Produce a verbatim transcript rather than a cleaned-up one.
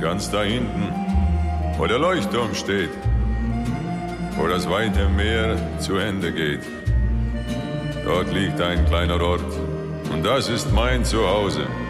Ganz da hinten, wo der Leuchtturm steht, wo das weite Meer zu Ende geht. Dort liegt ein kleiner Ort und das ist mein Zuhause.